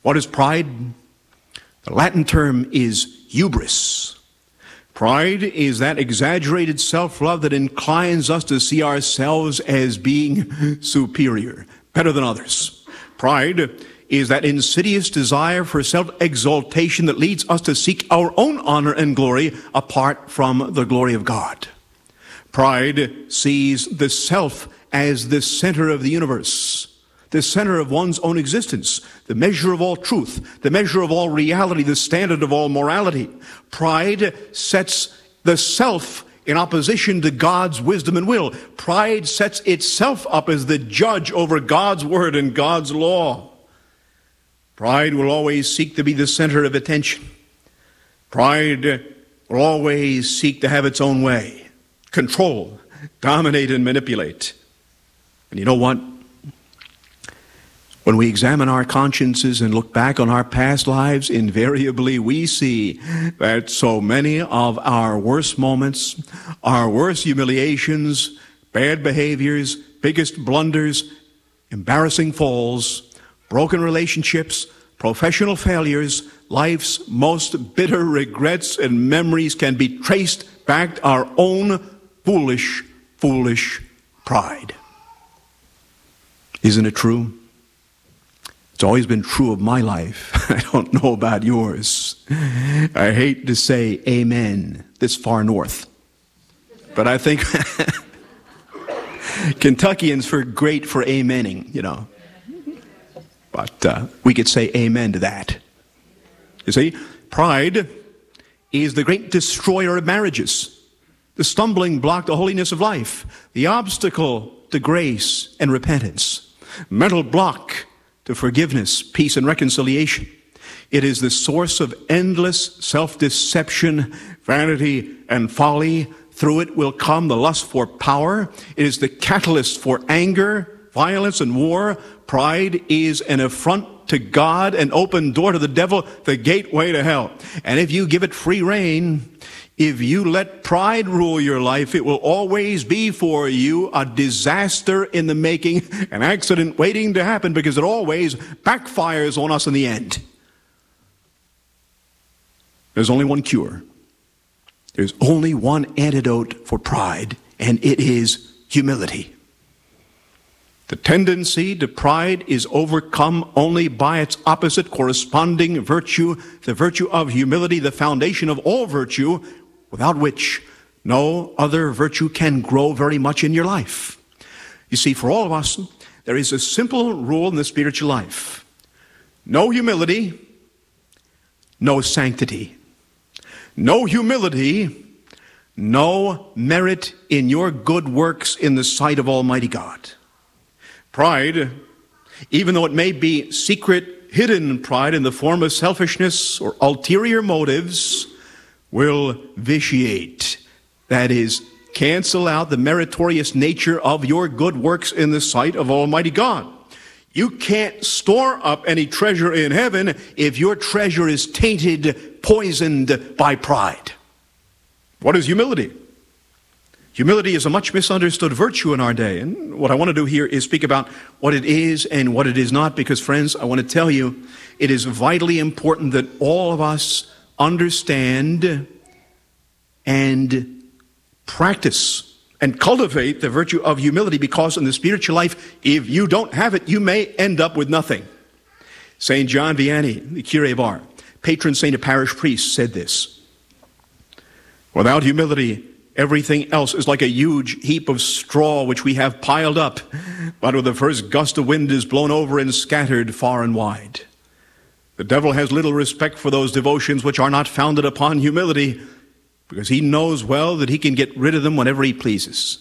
What is pride? The Latin term is hubris. Pride is that exaggerated self-love that inclines us to see ourselves as being superior, better than others. Pride is that insidious desire for self-exaltation that leads us to seek our own honor and glory apart from the glory of God. Pride sees the self as the center of the universe, the center of one's own existence, the measure of all truth, the measure of all reality, the standard of all morality. Pride sets the self in opposition to God's wisdom and will. Pride sets itself up as the judge over God's word and God's law. Pride will always seek to be the center of attention. Pride will always seek to have its own way, control, dominate, and manipulate. And you know what? When we examine our consciences and look back on our past lives, invariably we see that so many of our worst moments, our worst humiliations, bad behaviors, biggest blunders, embarrassing falls, broken relationships, professional failures, life's most bitter regrets and memories can be traced back to our own foolish pride. Isn't it true? It's always been true of my life. I don't know about yours. I hate to say amen this far north, but I think Kentuckians are great for amening, you know. But we could say amen to that. You see, pride is the great destroyer of marriages, the stumbling block to holiness of life, the obstacle to grace and repentance, mental block to forgiveness, peace, and reconciliation. It is the source of endless self-deception, vanity, and folly. Through it will come the lust for power. It is the catalyst for anger, violence, and war. Pride is an affront to God, an open door to the devil, the gateway to hell. And if you give it free rein, if you let pride rule your life, it will always be for you a disaster in the making, an accident waiting to happen, because it always backfires on us in the end. There's only one cure. There's only one antidote for pride, and it is humility. The tendency to pride is overcome only by its opposite corresponding virtue, the virtue of humility, the foundation of all virtue, without which no other virtue can grow very much in your life. You see, for all of us, there is a simple rule in the spiritual life. No humility, no sanctity. No humility, no merit in your good works in the sight of Almighty God. Pride, even though it may be secret, hidden pride in the form of selfishness or ulterior motives, will vitiate, that is, cancel out the meritorious nature of your good works in the sight of Almighty God. You can't store up any treasure in heaven if your treasure is tainted, poisoned by pride. What is humility? Humility is a much misunderstood virtue in our day. And what I want to do here is speak about what it is and what it is not, because, friends, I want to tell you, it is vitally important that all of us understand and practice and cultivate the virtue of humility, because in the spiritual life, if you don't have it, you may end up with nothing. St. John Vianney, the curé of Ars, patron saint of parish priests, said this: without humility, everything else is like a huge heap of straw which we have piled up, but with the first gust of wind is blown over and scattered far and wide. The devil has little respect for those devotions which are not founded upon humility, because he knows well that he can get rid of them whenever he pleases.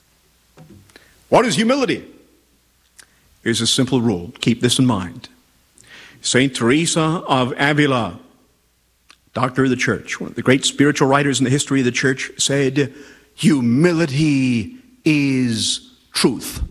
What is humility? Here's a simple rule. Keep this in mind. Saint Teresa of Avila, doctor of the church, one of the great spiritual writers in the history of the church, said, humility is truth.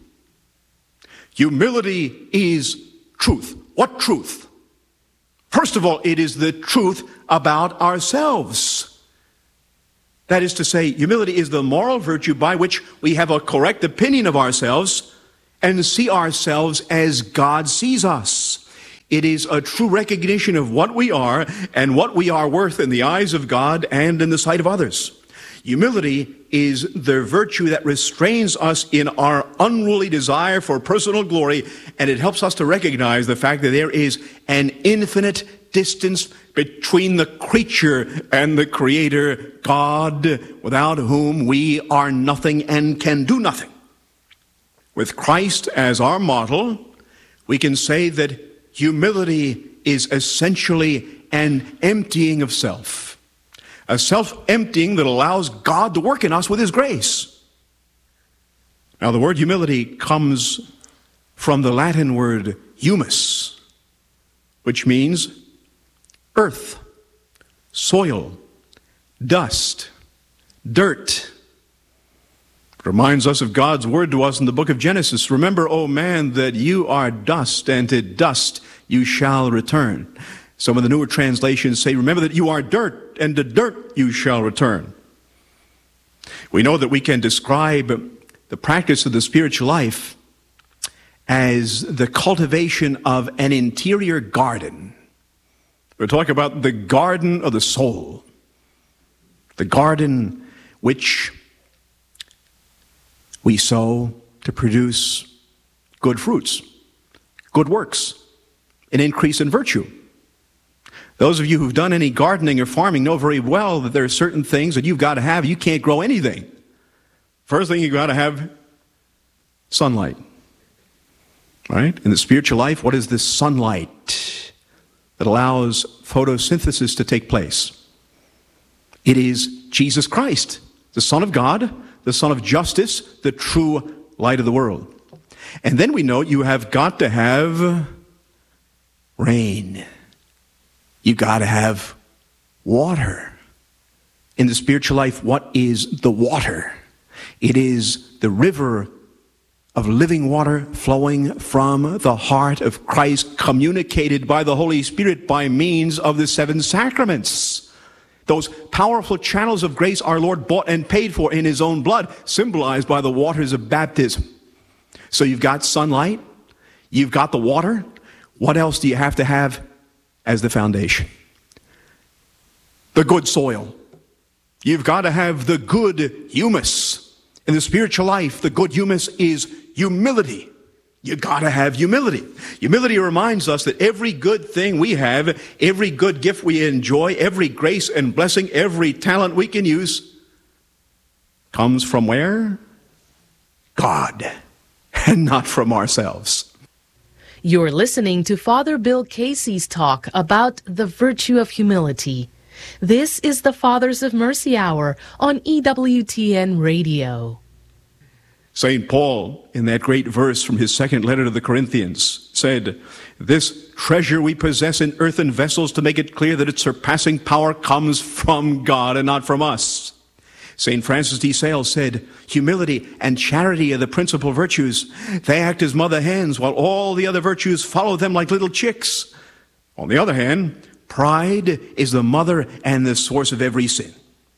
Humility is truth. What truth? First of all, it is the truth about ourselves. That is to say, humility is the moral virtue by which we have a correct opinion of ourselves and see ourselves as God sees us. It is a true recognition of what we are and what we are worth in the eyes of God and in the sight of others. Humility is the virtue that restrains us in our unruly desire for personal glory, and it helps us to recognize the fact that there is an infinite distance between the creature and the Creator, God, without whom we are nothing and can do nothing. With Christ as our model, we can say that humility is essentially an emptying of self. A self-emptying that allows God to work in us with His grace. Now, the word humility comes from the Latin word humus, which means earth, soil, dust, dirt. It reminds us of God's word to us in the book of Genesis. Remember, O man, that you are dust, and to dust you shall return. Some of the newer translations say, remember that you are dirt, and to dirt you shall return. We know that we can describe the practice of the spiritual life as the cultivation of an interior garden. We're talking about the garden of the soul, the garden which we sow to produce good fruits, good works, an increase in virtue. Those of you who've done any gardening or farming know very well that there are certain things that you've got to have. You can't grow anything. First thing you've got to have sunlight. Right? In the spiritual life, what is this sunlight that allows photosynthesis to take place? It is Jesus Christ, the Son of God, the Son of justice, the true light of the world. And then we know you have got to have rain. You've got to have water. In the spiritual life, what is the water? It is the river of living water flowing from the heart of Christ, communicated by the Holy Spirit by means of the 7 sacraments. Those powerful channels of grace our Lord bought and paid for in His own blood, symbolized by the waters of baptism. So you've got sunlight, you've got the water. What else do you have to have as the foundation? The good soil. You've got to have the good humus. In the spiritual life, the good humus is humility. You got to have humility. Humility reminds us that every good thing we have, every good gift we enjoy, every grace and blessing, every talent we can use comes from where? God, and not from ourselves. You're listening to Father Bill Casey's talk about the virtue of humility. This is the Fathers of Mercy Hour on EWTN Radio. St. Paul, in that great verse from his second letter to the Corinthians, said, "This treasure we possess in earthen vessels to make it clear that its surpassing power comes from God and not from us." St. Francis de Sales said, "Humility and charity are the principal virtues. They act as mother hens, while all the other virtues follow them like little chicks. On the other hand, pride is the mother and the source of every sin."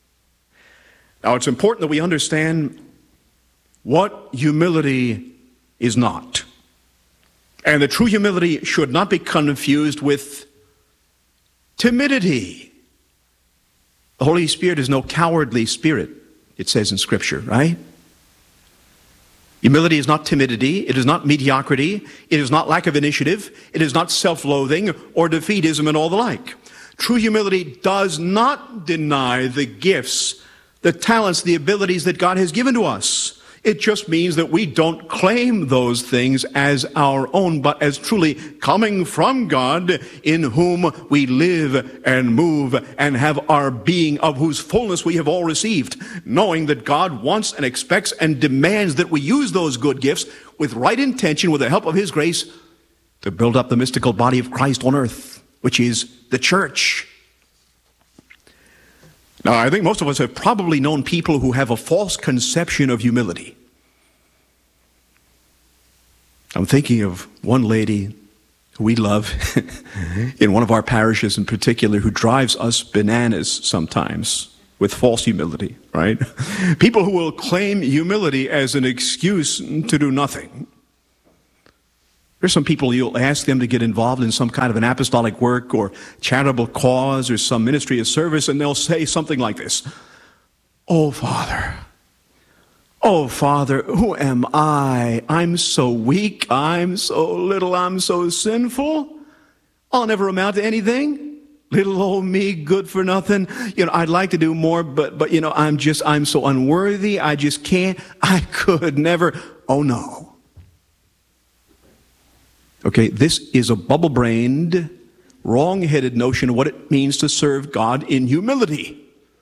Now, it's important that we understand what humility is not. And the true humility should not be confused with timidity. The Holy Spirit is no cowardly spirit, it says in Scripture, right? Humility is not timidity, it is not mediocrity, it is not lack of initiative, it is not self-loathing or defeatism and all the like. True humility does not deny the gifts, the talents, the abilities that God has given to us. It just means that we don't claim those things as our own, but as truly coming from God, in whom we live and move and have our being, of whose fullness we have all received, knowing that God wants and expects and demands that we use those good gifts with right intention, with the help of His grace, to build up the mystical body of Christ on earth, which is the church. Now, I think most of us have probably known people who have a false conception of humility. I'm thinking of one lady who we love in one of our parishes in particular, who drives us bananas sometimes with false humility, right? People who will claim humility as an excuse to do nothing. There's some people you'll ask them to get involved in some kind of an apostolic work or charitable cause or some ministry of service, and they'll say something like this: oh, Father, who am I? I'm so weak, I'm so little, I'm so sinful. I'll never amount to anything. Little old me, good for nothing. I'd like to do more, but I'm so unworthy. I just can't. I could never. Oh no. Okay, this is a bubble-brained, wrong-headed notion of what it means to serve God in humility.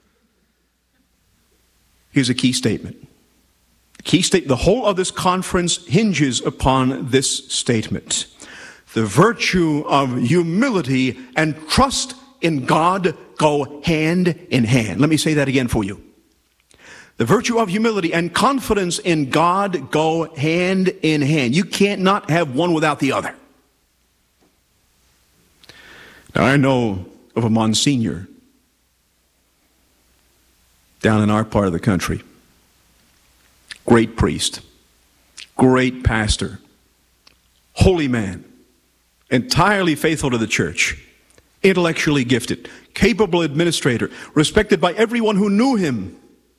Here's a key statement. The whole of this conference hinges upon this statement. The virtue of humility and trust in God go hand in hand. Let me say that again for you. The virtue of humility and confidence in God go hand in hand. You can't not have one without the other. Now, I know of a Monsignor down in our part of the country. Great priest, great pastor, holy man, entirely faithful to the church, intellectually gifted, capable administrator, respected by everyone who knew him.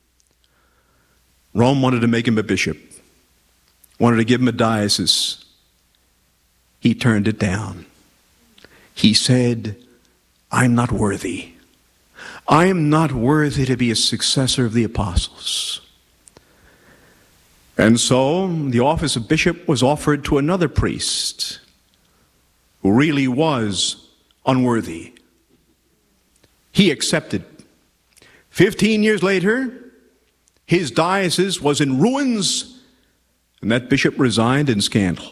Rome wanted to make him a bishop, wanted to give him a diocese. He turned it down. He said, I'm not worthy. I am not worthy to be a successor of the apostles. And so the office of bishop was offered to another priest who really was unworthy. He accepted. 15 years later, his diocese was in ruins, and that bishop resigned in scandal.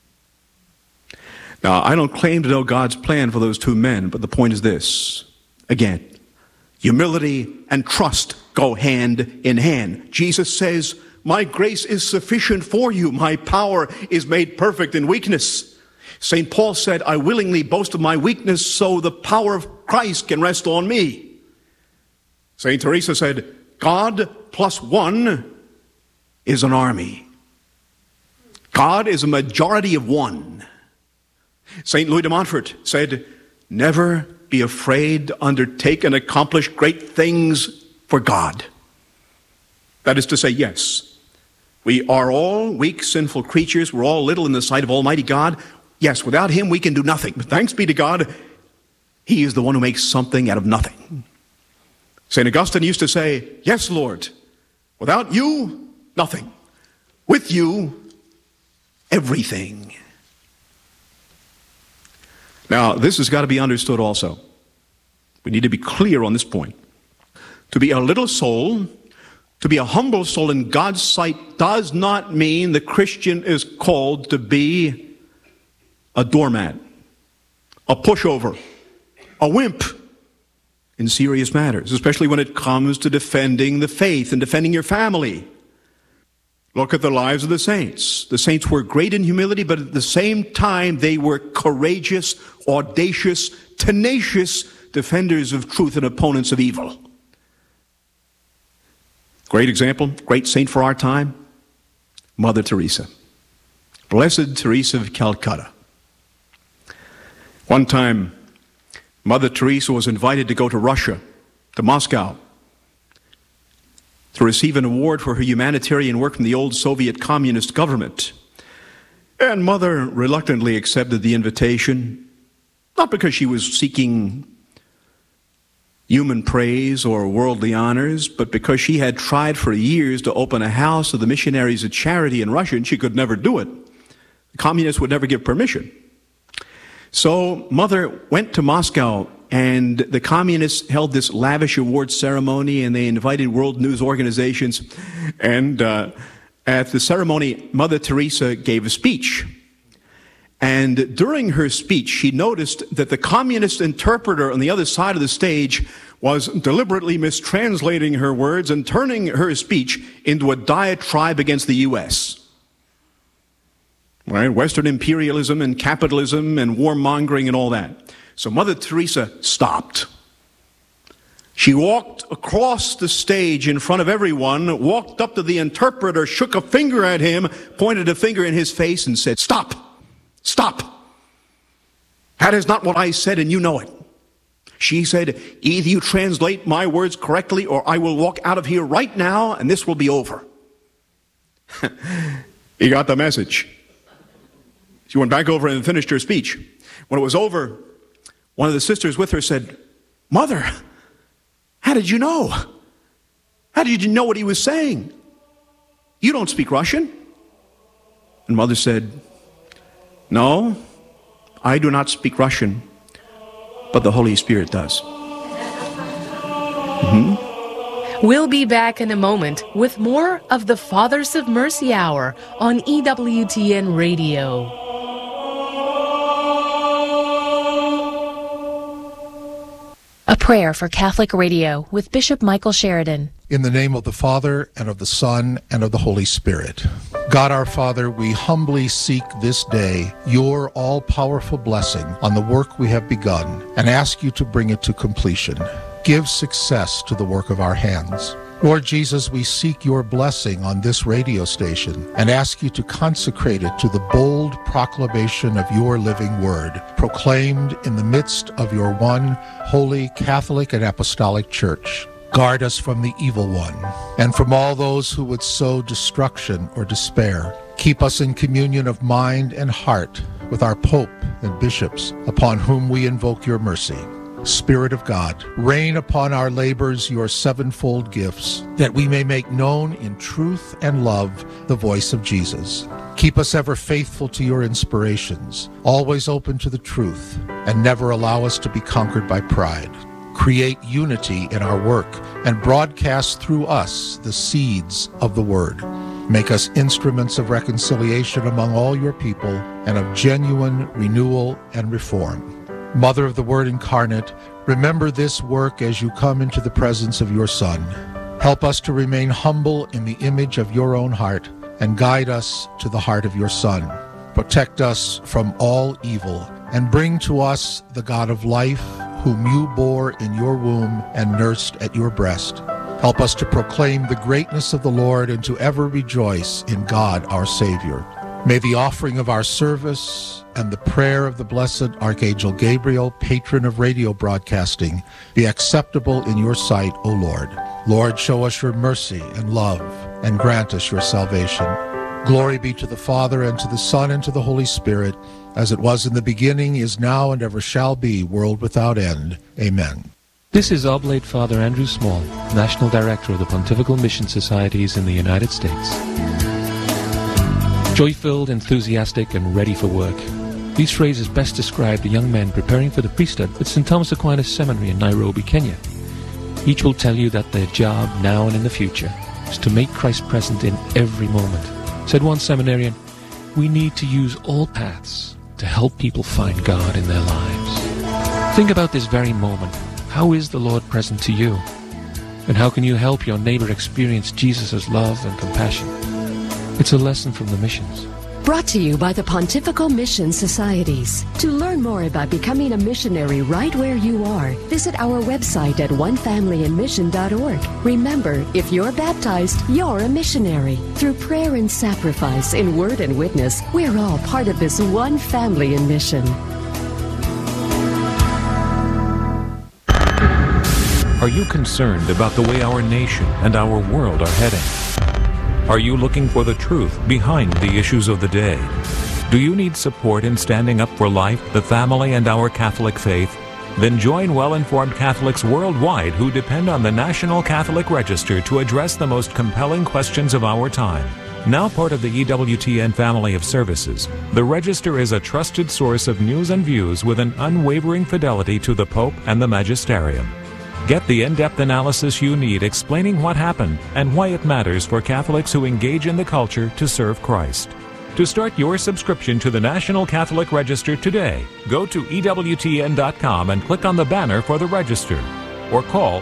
Now, I don't claim to know God's plan for those two men, but the point is this. Again, humility and trust go hand in hand. Jesus says, my grace is sufficient for you. My power is made perfect in weakness. St. Paul said, I willingly boast of my weakness so the power of Christ can rest on me. St. Teresa said, God plus one is an army. God is a majority of one. St. Louis de Montfort said, never be afraid to undertake and accomplish great things for God. That is to say, yes, we are all weak, sinful creatures. We're all little in the sight of Almighty God. Yes, without Him we can do nothing. But thanks be to God, He is the one who makes something out of nothing. St. Augustine used to say, yes, Lord, without you, nothing. With you, everything. Now, this has got to be understood also. We need to be clear on this point. To be a little soul, to be a humble soul in God's sight does not mean the Christian is called to be a doormat, a pushover, a wimp in serious matters, especially when it comes to defending the faith and defending your family. Look at the lives of the saints. The saints were great in humility, but at the same time, they were courageous, audacious, tenacious defenders of truth and opponents of evil. Great example, great saint for our time, Mother Teresa. Blessed Teresa of Calcutta. One time, Mother Teresa was invited to go to Russia, to Moscow, to receive an award for her humanitarian work from the old Soviet communist government. And Mother reluctantly accepted the invitation, not because she was seeking human praise or worldly honors, but because she had tried for years to open a house of the missionaries of charity in Russia, and she could never do it. The communists would never give permission. So Mother went to Moscow, and the communists held this lavish award ceremony, and they invited world news organizations. And at the ceremony, Mother Teresa gave a speech. And during her speech, she noticed that the communist interpreter on the other side of the stage was deliberately mistranslating her words and turning her speech into a diatribe against the U.S. Right? Western imperialism and capitalism and warmongering and all that. So Mother Teresa stopped. She walked across the stage in front of everyone, walked up to the interpreter, shook a finger at him, pointed a finger in his face and said, "Stop! Stop. That is not what I said, and you know it. She said, either you translate my words correctly or I will walk out of here right now and this will be over. He got the message. She went back over and finished her speech. When it was over, one of the sisters with her said, Mother, how did you know? How did you know what he was saying? You don't speak Russian. And Mother said, No, I do not speak Russian, but the Holy Spirit does. We'll be back in a moment with more of the Fathers of Mercy Hour on EWTN Radio. A prayer for Catholic Radio with Bishop Michael Sheridan. In the name of the Father, and of the Son, and of the Holy Spirit. God our Father, we humbly seek this day your all-powerful blessing on the work we have begun and ask you to bring it to completion. Give success to the work of our hands. Lord Jesus, we seek your blessing on this radio station and ask you to consecrate it to the bold proclamation of your living word, proclaimed in the midst of your one holy Catholic and Apostolic Church. Guard us from the evil one and from all those who would sow destruction or despair. Keep us in communion of mind and heart with our Pope and bishops, upon whom we invoke your mercy. Spirit of God, rain upon our labors your sevenfold gifts, that we may make known in truth and love the voice of Jesus. Keep us ever faithful to your inspirations, always open to the truth, and never allow us to be conquered by pride. Create unity in our work and broadcast through us the seeds of the word. Make us instruments of reconciliation among all your people and of genuine renewal and reform. Mother of the Word incarnate, remember this work as you come into the presence of your Son. Help us to remain humble in the image of your own heart and guide us to the heart of your Son. Protect us from all evil and bring to us the God of life, whom you bore in your womb and nursed at your breast. Help us to proclaim the greatness of the Lord and to ever rejoice in God our Savior. May the offering of our service and the prayer of the blessed Archangel Gabriel, patron of radio broadcasting, be acceptable in your sight, O Lord. Lord, show us your mercy and love, and grant us your salvation. Glory be to the Father, and to the Son, and to the Holy Spirit, as it was in the beginning, is now, and ever shall be, world without end. Amen. This is Oblate Father Andrew Small, National Director of the Pontifical Mission Societies in the United States. Joy-filled, enthusiastic, and ready for work. These phrases best describe the young men preparing for the priesthood at St. Thomas Aquinas Seminary in Nairobi, Kenya. Each will tell you that their job, now and in the future, is to make Christ present in every moment. Said one seminarian, we need to use all paths to help people find God in their lives. Think about this very moment. How is the Lord present to you? And how can you help your neighbor experience Jesus' love and compassion? It's a lesson from the missions. Brought to you by the Pontifical Mission Societies. To learn more about becoming a missionary right where you are, visit our website at onefamilyinmission.org. Remember, if you're baptized, you're a missionary. Through prayer and sacrifice, in word and witness, we're all part of this one family in mission. Are you concerned about the way our nation and our world are heading? Are you looking for the truth behind the issues of the day? Do you need support in standing up for life, the family, and our Catholic faith? Then join well-informed Catholics worldwide who depend on the National Catholic Register to address the most compelling questions of our time. Now part of the EWTN family of services, the Register is a trusted source of news and views with an unwavering fidelity to the Pope and the Magisterium. Get the in-depth analysis you need explaining what happened and why it matters for Catholics who engage in the culture to serve Christ. To start your subscription to the National Catholic Register today, go to EWTN.com and click on the banner for the Register, or call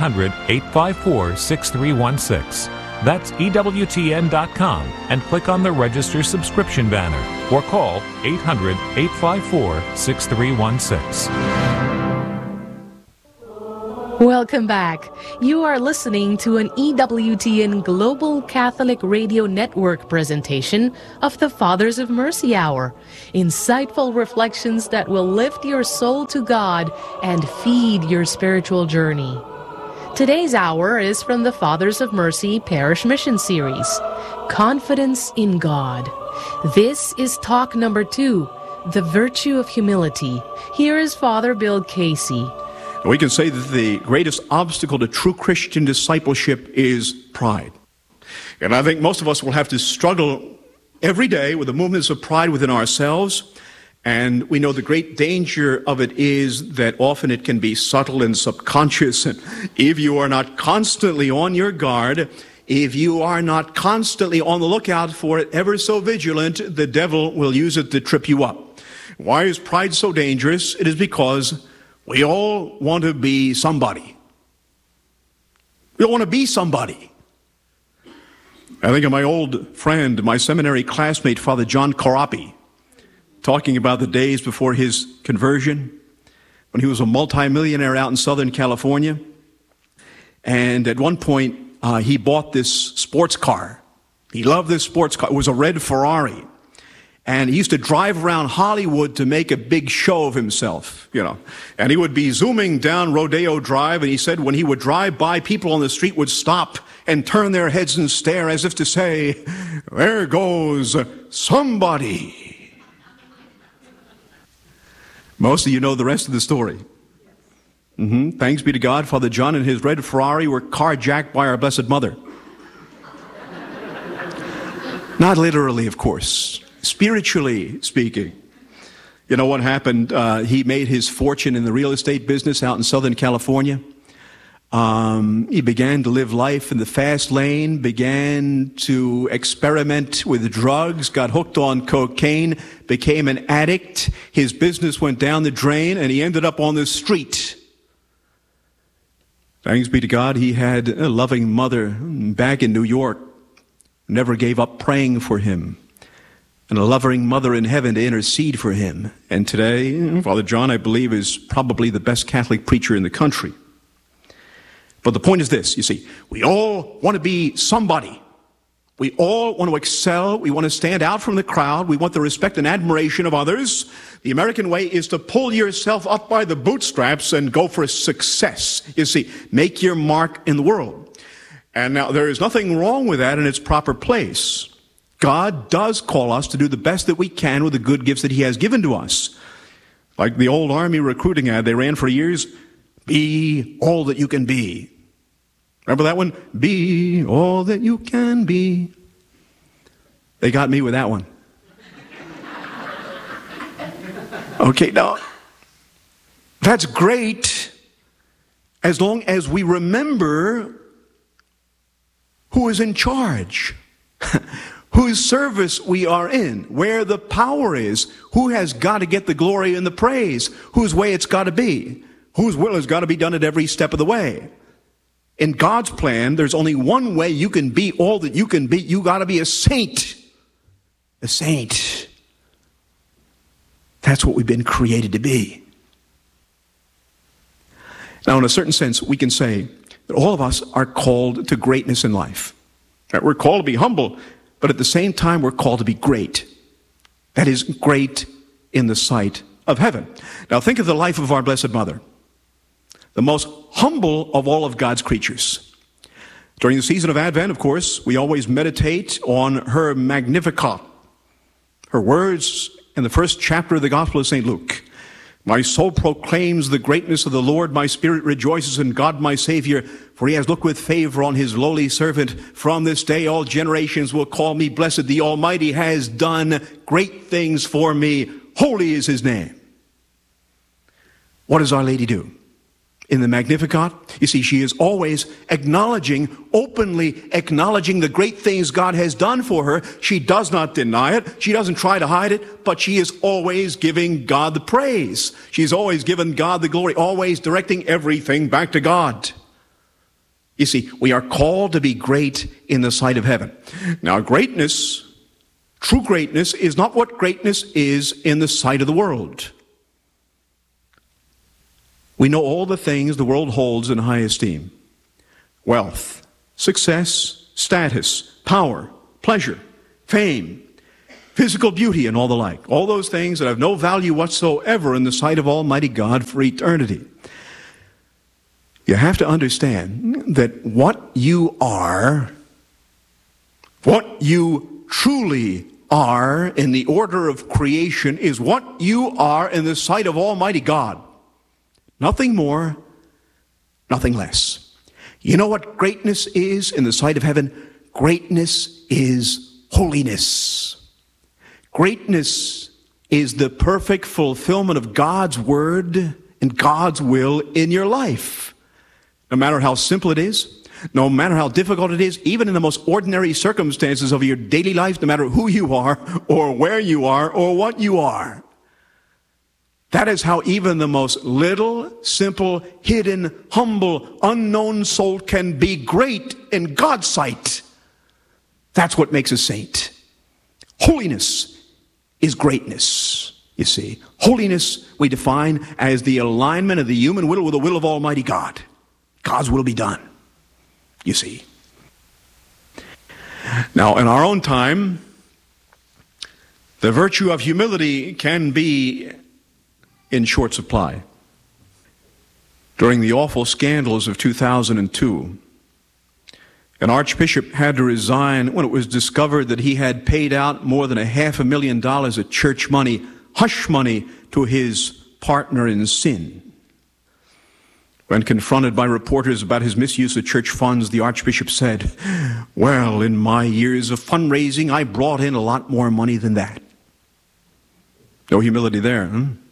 800-854-6316. That's EWTN.com and click on the Register subscription banner, or call 800-854-6316. Welcome back. You are listening to an EWTN Global Catholic Radio Network presentation of the Fathers of Mercy Hour. Insightful reflections that will lift your soul to God and feed your spiritual journey. Today's hour is from the Fathers of Mercy Parish Mission Series, Confidence in God. This is talk number 2, The Virtue of Humility. Here is Father Bill Casey. We can say that the greatest obstacle to true Christian discipleship is pride. And I think most of us will have to struggle every day with the movements of pride within ourselves. And we know the great danger of it is that often it can be subtle and subconscious. And if you are not constantly on your guard, if you are not constantly on the lookout for it, ever so vigilant, the devil will use it to trip you up. Why is pride so dangerous? It is because we all want to be somebody. We all want to be somebody. I think of my old friend, my seminary classmate, Father John Corapi, talking about the days before his conversion, when he was a multimillionaire out in Southern California. And at one point, he bought this sports car. He loved this sports car. It was a red Ferrari. And he used to drive around Hollywood to make a big show of himself, And he would be zooming down Rodeo Drive, and he said when he would drive by, people on the street would stop and turn their heads and stare as if to say, "There goes somebody." Most of you know the rest of the story. Thanks be to God, Father John and his red Ferrari were carjacked by our Blessed Mother. Not literally, of course. Spiritually speaking. You know what happened? He made his fortune in the real estate business out in Southern California. He began to live life in the fast lane, began to experiment with drugs, got hooked on cocaine, became an addict. His business went down the drain, and he ended up on the street. Thanks be to God, he had a loving mother back in New York, never gave up praying for him, and a loving mother in heaven to intercede for him. And today, Father John, I believe, is probably the best Catholic preacher in the country. But the point is this, you see, we all want to be somebody. We all want to excel. We want to stand out from the crowd. We want the respect and admiration of others. The American way is to pull yourself up by the bootstraps and go for success. You see, make your mark in the world. And now there is nothing wrong with that in its proper place. God does call us to do the best that we can with the good gifts that he has given to us. Like the old Army recruiting ad they ran for years, be all that you can be. Remember that one? Be all that you can be. They got me with that one. Okay, now, that's great as long as we remember who is in charge. Whose service we are in, where the power is, who has got to get the glory and the praise, whose way it's got to be, whose will has got to be done at every step of the way. In God's plan, there's only one way you can be all that you can be. You got to be a saint. A saint. That's what we've been created to be. Now, in a certain sense, we can say that all of us are called to greatness in life. That we're called to be humble, but at the same time, we're called to be great. That is, great in the sight of heaven. Now, think of the life of our Blessed Mother, the most humble of all of God's creatures. During the season of Advent, of course, we always meditate on her Magnificat, her words in the first chapter of the Gospel of St. Luke. My soul proclaims the greatness of the Lord. My spirit rejoices in God my Savior, for he has looked with favor on his lowly servant. From this day all generations will call me blessed. The Almighty has done great things for me. Holy is his name. What does Our Lady do? In the Magnificat, you see, she is always openly acknowledging the great things God has done for her. She does not deny it. She doesn't try to hide it, but she is always giving God the praise. She's always giving God the glory, always directing everything back to God. You see, we are called to be great in the sight of heaven. Now, greatness, true greatness, is not what greatness is in the sight of the world. We know all the things the world holds in high esteem: wealth, success, status, power, pleasure, fame, physical beauty, and all the like. All those things that have no value whatsoever in the sight of Almighty God for eternity. You have to understand that what you are, what you truly are in the order of creation, is what you are in the sight of Almighty God. Nothing more, nothing less. You know what greatness is in the sight of heaven? Greatness is holiness. Greatness is the perfect fulfillment of God's word and God's will in your life. No matter how simple it is, no matter how difficult it is, even in the most ordinary circumstances of your daily life, no matter who you are or where you are or what you are. That is how even the most little, simple, hidden, humble, unknown soul can be great in God's sight. That's what makes a saint. Holiness is greatness, you see. Holiness we define as the alignment of the human will with the will of Almighty God. God's will be done, you see. Now, in our own time, the virtue of humility can be in short supply. During the awful scandals of 2002, an archbishop had to resign when it was discovered that he had paid out more than $500,000 of church money, hush money, to his partner in sin. When confronted by reporters about his misuse of church funds, the archbishop said, "Well, in my years of fundraising, I brought in a lot more money than that." No humility there,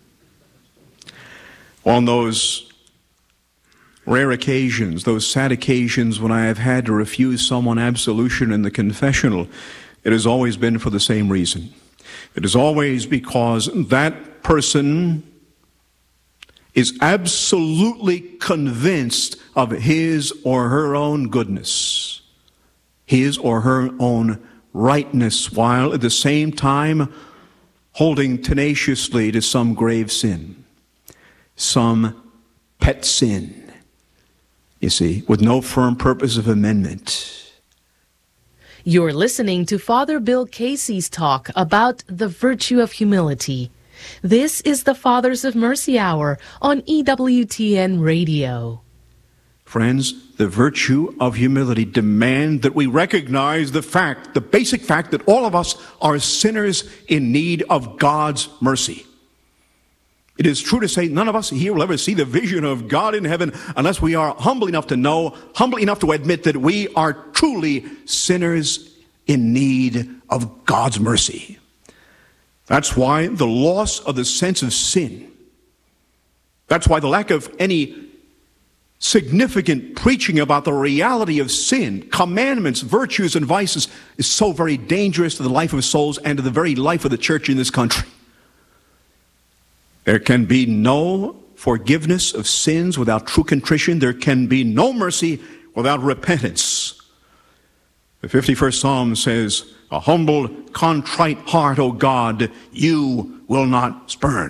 On those rare occasions, those sad occasions when I have had to refuse someone absolution in the confessional, it has always been for the same reason. It is always because that person is absolutely convinced of his or her own goodness, his or her own rightness, while at the same time holding tenaciously to some grave sin, some pet sin, you see, with no firm purpose of amendment. You're listening to Father Bill Casey's talk about the virtue of humility. This is the Fathers of Mercy Hour on EWTN Radio. Friends, the virtue of humility demands that we recognize the fact, the basic fact, that all of us are sinners in need of God's mercy. It is true to say none of us here will ever see the vision of God in heaven unless we are humble enough to know, humble enough to admit that we are truly sinners in need of God's mercy. That's why the loss of the sense of sin, that's why the lack of any significant preaching about the reality of sin, commandments, virtues, and vices is so very dangerous to the life of souls and to the very life of the church in this country. There can be no forgiveness of sins without true contrition. There can be no mercy without repentance. The 51st Psalm says, "A humble, contrite heart, O God, you will not spurn."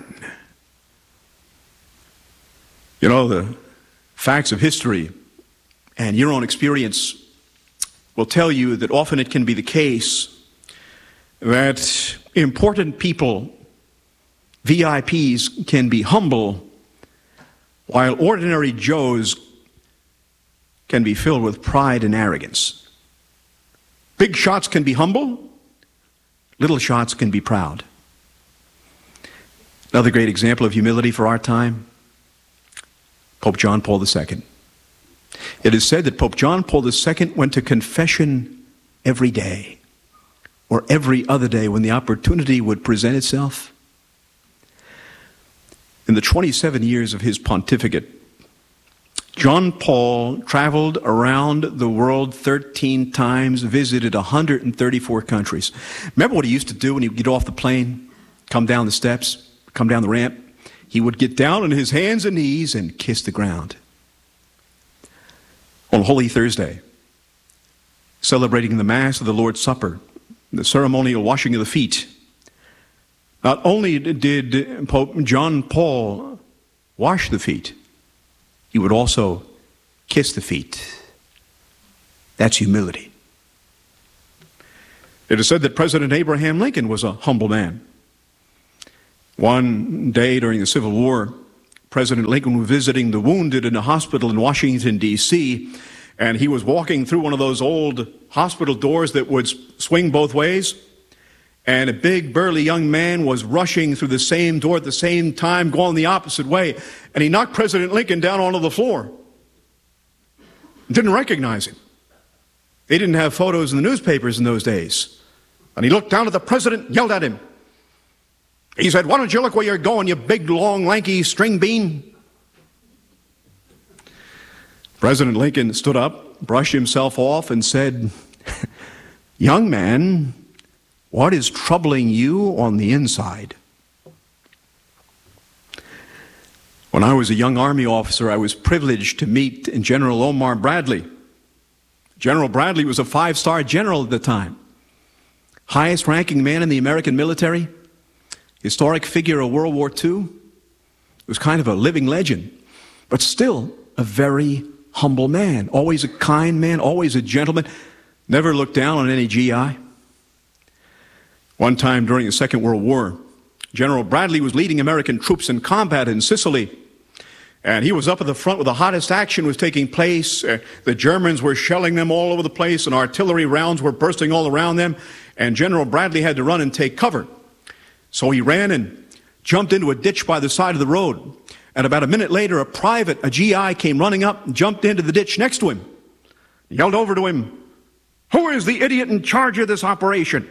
You know, the facts of history and your own experience will tell you that often it can be the case that important people, VIPs, can be humble, while ordinary Joes can be filled with pride and arrogance. Big shots can be humble, little shots can be proud. Another great example of humility for our time, Pope John Paul II. It is said that Pope John Paul II went to confession every day, or every other day when the opportunity would present itself. In the 27 years of his pontificate, John Paul traveled around the world 13 times, visited 134 countries. Remember what he used to do when he would get off the plane, come down the steps, come down the ramp? He would get down on his hands and knees and kiss the ground. On Holy Thursday, celebrating the Mass of the Lord's Supper, the ceremonial washing of the feet, not only did Pope John Paul wash the feet, he would also kiss the feet. That's humility. It is said that President Abraham Lincoln was a humble man. One day during the Civil War, President Lincoln was visiting the wounded in a hospital in Washington, D.C., and he was walking through one of those old hospital doors that would swing both ways, and a big, burly young man was rushing through the same door at the same time, going the opposite way, and he knocked President Lincoln down onto the floor. Didn't recognize him. They didn't have photos in the newspapers in those days. And he looked down at the president, yelled at him. He said, "Why don't you look where you're going, you big, long, lanky string bean?" President Lincoln stood up, brushed himself off, and said, "Young man, what is troubling you on the inside?" When I was a young Army officer, I was privileged to meet General Omar Bradley. General Bradley was a 5-star general at the time. Highest ranking man in the American military. Historic figure of World War II. He was kind of a living legend, but still a very humble man. Always a kind man, always a gentleman. Never looked down on any GI. One time during the Second World War, General Bradley was leading American troops in combat in Sicily. And he was up at the front where the hottest action was taking place. The Germans were shelling them all over the place, and artillery rounds were bursting all around them. And General Bradley had to run and take cover. So he ran and jumped into a ditch by the side of the road. And about a minute later, a GI, came running up and jumped into the ditch next to him. He yelled over to him, "Who is the idiot in charge of this operation?"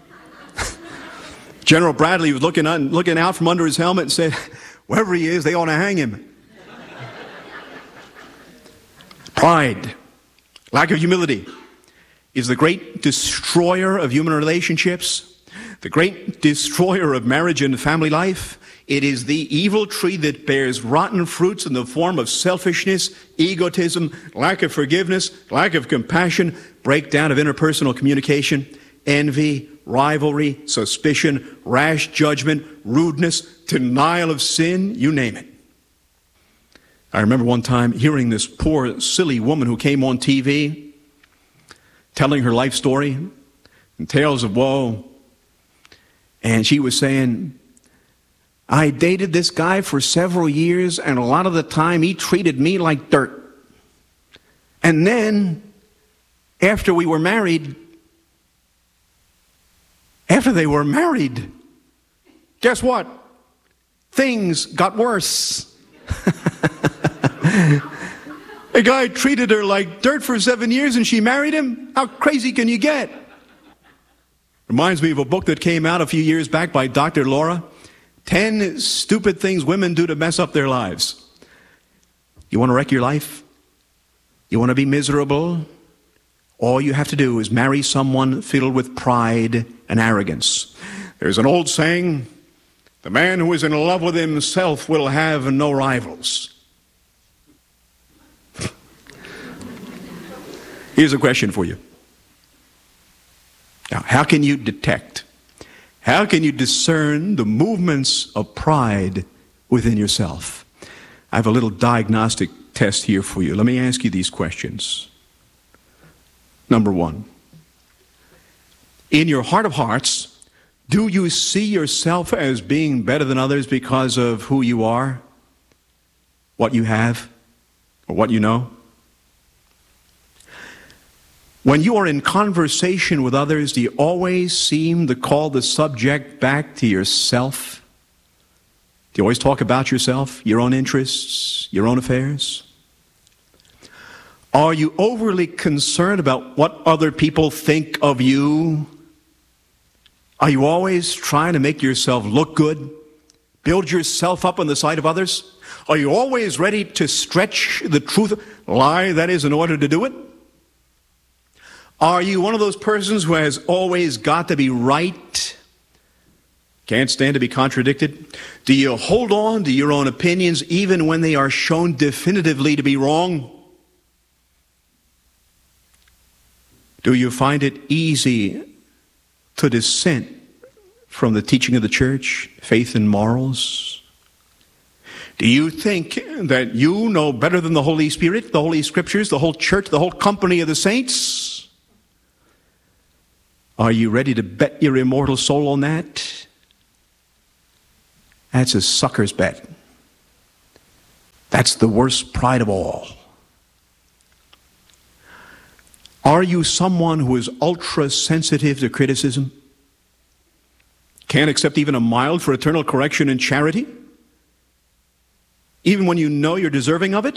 General Bradley was looking out from under his helmet and said, "Wherever he is, they ought to hang him." Pride, lack of humility, is the great destroyer of human relationships, the great destroyer of marriage and family life. It is the evil tree that bears rotten fruits in the form of selfishness, egotism, lack of forgiveness, lack of compassion, breakdown of interpersonal communication, envy, rivalry, suspicion, rash judgment, rudeness, denial of sin, you name it. I remember one time hearing this poor, silly woman who came on TV telling her life story and tales of woe. And she was saying, "I dated this guy for several years, and a lot of the time he treated me like dirt. And then, after they were married, guess what? Things got worse." A guy treated her like dirt for 7 years and she married him? How crazy can you get? Reminds me of a book that came out a few years back by Dr. Laura. 10 stupid things women do to mess up their lives. You want to wreck your life? You want to be miserable? All you have to do is marry someone filled with pride and arrogance. There's an old saying, "The man who is in love with himself will have no rivals." Here's a question for you. Now, how can you discern the movements of pride within yourself? I have a little diagnostic test here for you. Let me ask you these questions. Number one, in your heart of hearts, do you see yourself as being better than others because of who you are, what you have, or what you know? When you are in conversation with others, do you always seem to call the subject back to yourself? Do you always talk about yourself, your own interests, your own affairs? Are you overly concerned about what other people think of you? Are you always trying to make yourself look good? Build yourself up on the sight of others? Are you always ready to stretch the truth, lie, that is, in order to do it? Are you one of those persons who has always got to be right? Can't stand to be contradicted? Do you hold on to your own opinions even when they are shown definitively to be wrong? Do you find it easy to dissent from the teaching of the church, faith and morals? Do you think that you know better than the Holy Spirit, the Holy Scriptures, the whole church, the whole company of the saints? Are you ready to bet your immortal soul on that? That's a sucker's bet. That's the worst pride of all. Are you someone who is ultra sensitive to criticism? Can't accept even a mild for eternal correction and charity? Even when you know you're deserving of it?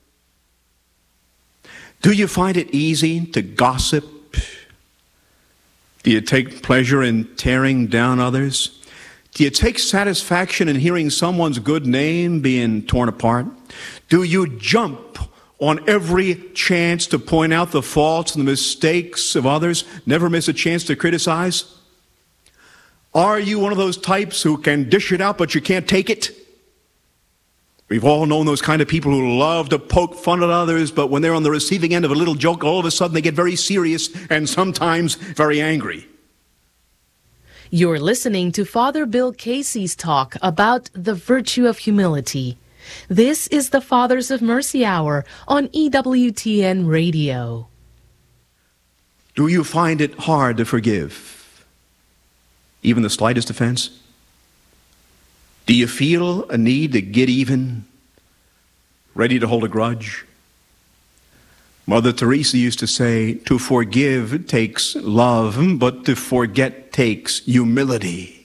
Do you find it easy to gossip? Do you take pleasure in tearing down others? Do you take satisfaction in hearing someone's good name being torn apart? Do you jump on every chance to point out the faults and the mistakes of others, never miss a chance to criticize? Are you one of those types who can dish it out but you can't take it? We've all known those kind of people who love to poke fun at others, but when they're on the receiving end of a little joke, all of a sudden they get very serious and sometimes very angry. You're listening to Father Bill Casey's talk about the virtue of humility. This is the Fathers of Mercy Hour on EWTN Radio. Do you find it hard to forgive? Even the slightest offense? Do you feel a need to get even? Ready to hold a grudge? Mother Teresa used to say, to forgive takes love, but to forget takes humility.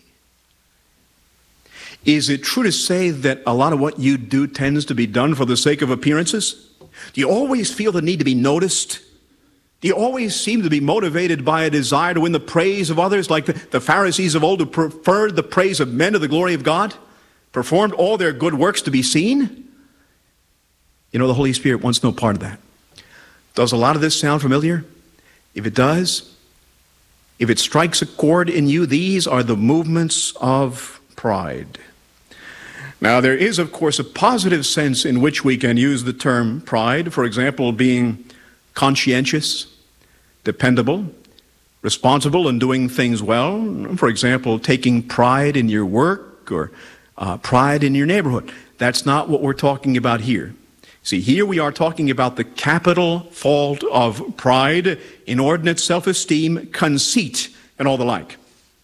Is it true to say that a lot of what you do tends to be done for the sake of appearances? Do you always feel the need to be noticed? Do you always seem to be motivated by a desire to win the praise of others, like the Pharisees of old who preferred the praise of men to the glory of God? Performed all their good works to be seen? You know, the Holy Spirit wants no part of that. Does a lot of this sound familiar? If it does, if it strikes a chord in you, these are the movements of pride. Now, there is, of course, a positive sense in which we can use the term pride. For example, being conscientious, dependable, responsible, and doing things well. For example, taking pride in your work or pride in your neighborhood. That's not what we're talking about here. See, here we are talking about the capital fault of pride, inordinate self-esteem, conceit, and all the like.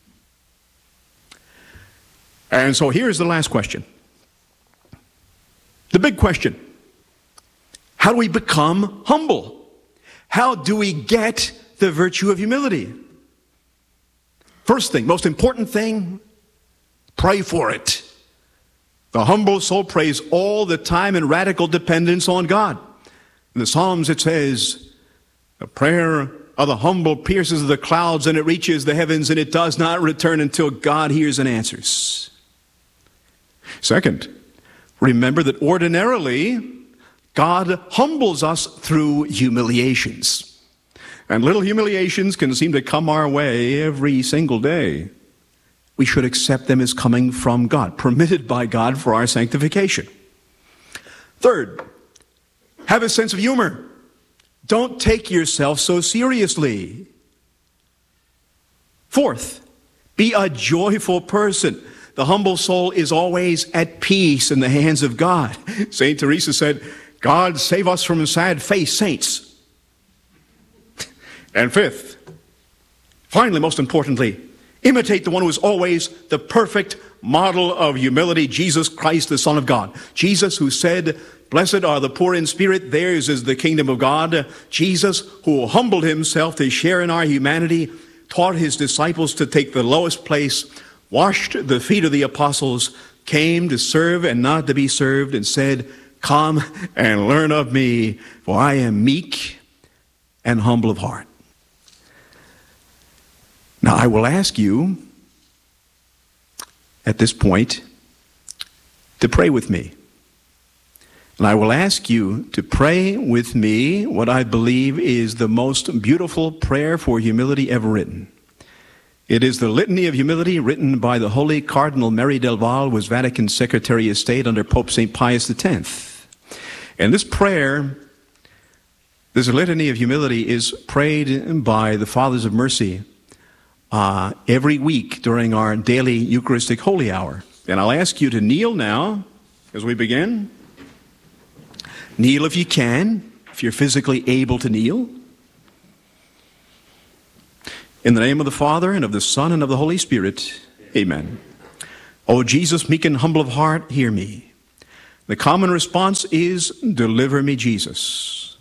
And so here's the last question. The big question. How do we become humble? How do we get the virtue of humility? First thing, most important thing, pray for it. The humble soul prays all the time in radical dependence on God. In the Psalms it says, the prayer of the humble pierces the clouds and it reaches the heavens and it does not return until God hears and answers. Second, remember that ordinarily God humbles us through humiliations. And little humiliations can seem to come our way every single day. We should accept them as coming from God, permitted by God for our sanctification. Third, have a sense of humor. Don't take yourself so seriously. Fourth, be a joyful person. The humble soul is always at peace in the hands of God. St. Teresa said, God save us from sad-faced saints. And fifth, finally, most importantly, imitate the one who is always the perfect model of humility, Jesus Christ, the Son of God. Jesus who said, blessed are the poor in spirit, theirs is the kingdom of God. Jesus who humbled himself to share in our humanity, taught his disciples to take the lowest place, washed the feet of the apostles, came to serve and not to be served, and said, come and learn of me, for I am meek and humble of heart. Now, I will ask you at this point to pray with me. And I will ask you to pray with me what I believe is the most beautiful prayer for humility ever written. It is the Litany of Humility written by the Holy Cardinal Merry del Val, who was Vatican Secretary of State under Pope St. Pius X. And this prayer, this Litany of Humility, is prayed by the Fathers of Mercy every week during our daily Eucharistic Holy Hour. And I'll ask you to kneel now As we begin, kneel if you can, if you're physically able to kneel. In the name of the Father, and of the Son, and of the Holy Spirit, amen. O Jesus, meek and humble of heart, hear me. The common response is, deliver me, Jesus.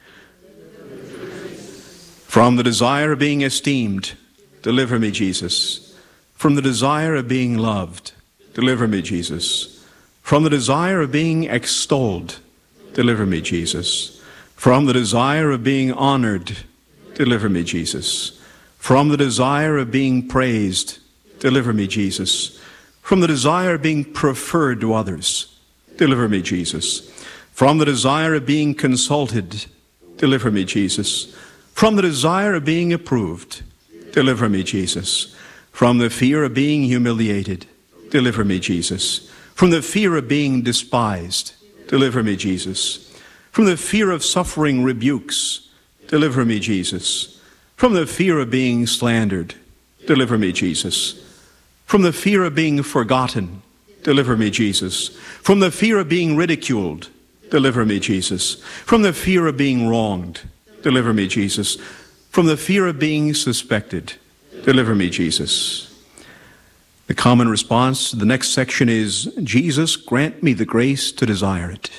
From the desire of being esteemed, deliver me, Jesus. From the desire of being loved, deliver me, Jesus. From the desire of being extolled, deliver me, Jesus. From the desire of being honored, deliver me, Jesus. From the desire of being praised, deliver me, Jesus. From the desire of being preferred to others, deliver me, Jesus. From the desire of being consulted, deliver me, Jesus. From the desire of being approved, deliver me, Jesus. From the fear of being humiliated, deliver me, Jesus. From the fear of being despised, deliver me, Jesus. From the fear of suffering rebukes, deliver me, Jesus. From the fear of being slandered, deliver me, Jesus. From the fear of being forgotten, deliver me, Jesus. From the fear of being ridiculed, deliver me, Jesus. From the fear of being wronged, deliver me, Jesus. From the fear of being suspected, deliver me, Jesus. The common response to the next section is, Jesus, grant me the grace to desire it.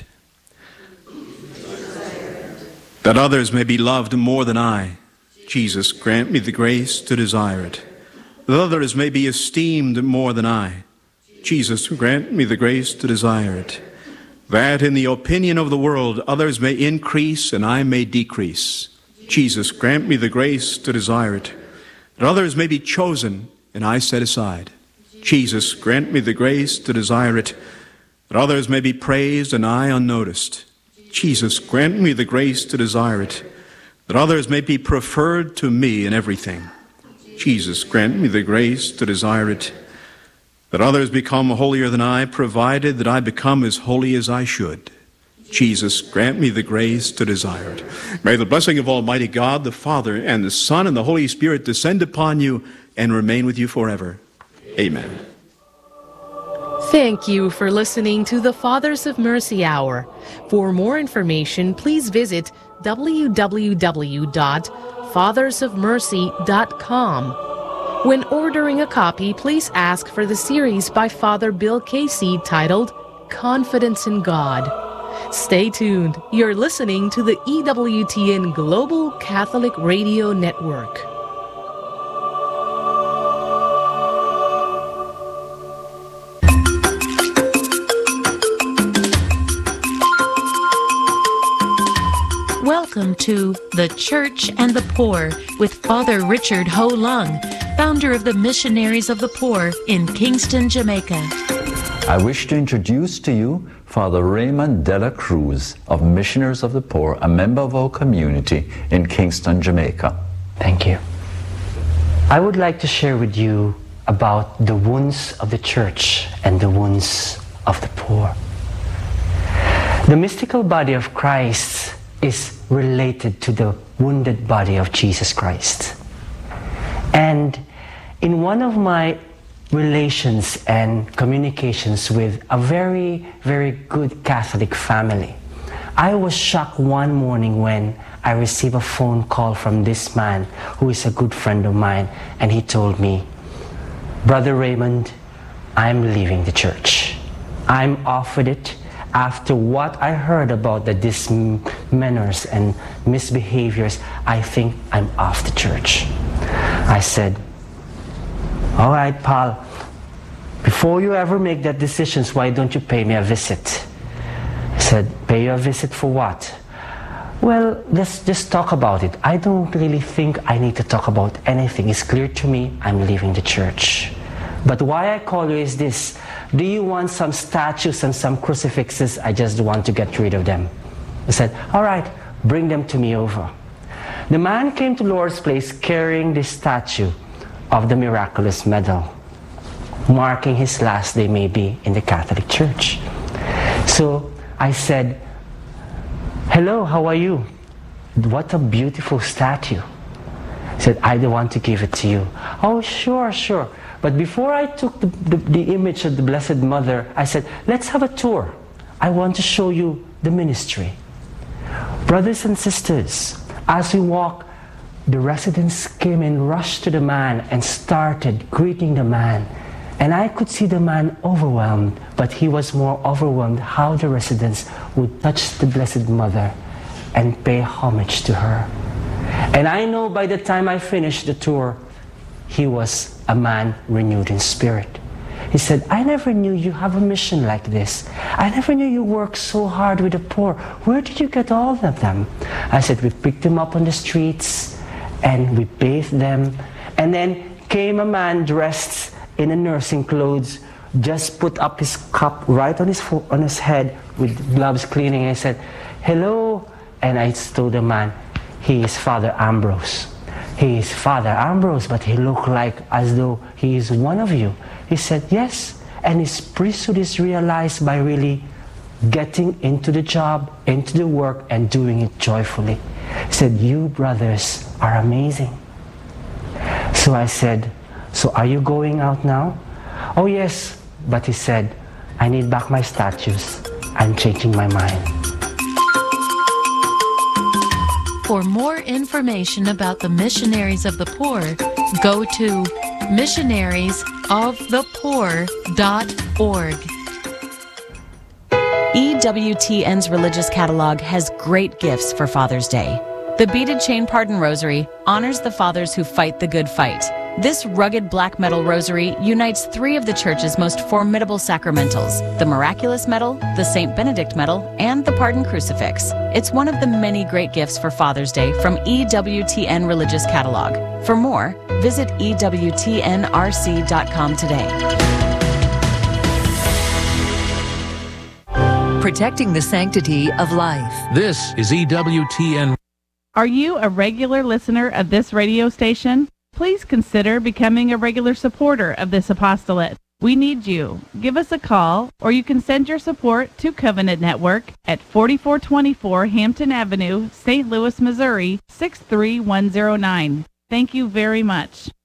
That others may be loved more than I. Jesus, grant me the grace to desire it. That others may be esteemed more than I. Jesus, grant me the grace to desire it. That in the opinion of the world others may increase and I may decrease. Jesus, grant me the grace to desire it. That others may be chosen and I set aside. Jesus, grant me the grace to desire it. That others may be praised and I unnoticed. Jesus, grant me the grace to desire it. That others may be preferred to me in everything. Jesus, grant me the grace to desire it. That others become holier than I, provided that I become as holy as I should. Jesus, grant me the grace to desire it. May the blessing of Almighty God, the Father, and the Son, and the Holy Spirit descend upon you and remain with you forever. Amen. Thank you for listening to the Fathers of Mercy Hour. For more information, please visit www.fathersofmercy.com. When ordering a copy, please ask for the series by Father Bill Casey titled Confidence in God. Stay tuned. You're listening to the EWTN Global Catholic Radio Network. Welcome to The Church and the Poor with Father Richard Ho Lung, founder of the Missionaries of the Poor in Kingston, Jamaica. I wish to introduce to you Father Raymond de la Cruz of Missionaries of the Poor, a member of our community in Kingston, Jamaica. Thank you. I would like to share with you about the wounds of the church and the wounds of the poor. The mystical body of Christ is related to the wounded body of Jesus Christ. And in one of my relations and communications with a very, very good Catholic family, I was shocked one morning when I received a phone call from this man who is a good friend of mine, and he told me, Brother Raymond, I'm leaving the church. I'm off with it. After what I heard about the dismanners and misbehaviors, I think I'm off the church. I said, all right, pal, before you ever make that decision, why don't you pay me a visit? I said, pay you a visit for what? Well, let's just talk about it. I don't really think I need to talk about anything. It's clear to me I'm leaving the church. But why I call you is this. Do you want some statues and some crucifixes? I just want to get rid of them. I said, all right, bring them to me over. The man came to Lord's Place carrying this statue of the miraculous medal, marking his last day maybe in the Catholic Church. So I said, hello, how are you? What a beautiful statue. He said, I don't want to give it to you. Oh, sure, sure. But before I took the image of the Blessed Mother, I said, let's have a tour. I want to show you the ministry. Brothers and sisters, as we walk, the residents came and rushed to the man and started greeting the man. And I could see the man overwhelmed, but he was more overwhelmed how the residents would touch the Blessed Mother and pay homage to her. And I know by the time I finished the tour, he was a man renewed in spirit. He said, I never knew you have a mission like this. I never knew you work so hard with the poor. Where did you get all of them? I said, we picked them up on the streets and we bathed them. And then came a man dressed in a nursing clothes, just put up his cup right on his head with gloves cleaning. And I said, hello. And I told the man, he is Father Ambrose. He is Father Ambrose, but he looked like as though he is one of you. He said, yes. And his priesthood is realized by really getting into the job, into the work, and doing it joyfully. He said, you brothers are amazing. So I said, so are you going out now? Oh yes. But he said, I need back my statues. I'm changing my mind. For more information about the Missionaries of the Poor, go to missionariesofthepoor.org. EWTN's religious catalog has great gifts for Father's Day. The Beaded Chain Pardon Rosary honors the fathers who fight the good fight. This rugged black metal rosary unites 3 of the Church's most formidable sacramentals, the Miraculous Medal, the St. Benedict Medal, and the Pardon Crucifix. It's one of the many great gifts for Father's Day from EWTN Religious Catalog. For more, visit EWTNRC.com today. Protecting the sanctity of life. This is EWTN. Are you a regular listener of this radio station? Please consider becoming a regular supporter of this apostolate. We need you. Give us a call, or you can send your support to Covenant Network at 4424 Hampton Avenue, St. Louis, Missouri, 63109. Thank you very much.